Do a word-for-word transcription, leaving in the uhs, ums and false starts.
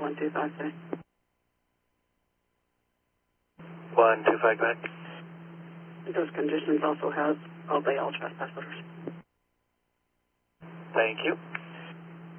one two five three. one two five, go ahead. Those conditions also has all day all trespass orders.